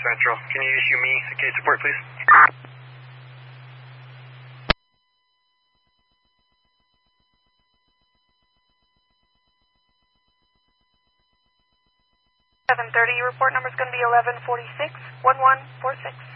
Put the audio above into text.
Central. Can you issue me a case report, please? Your report number is going to be 1146-1146.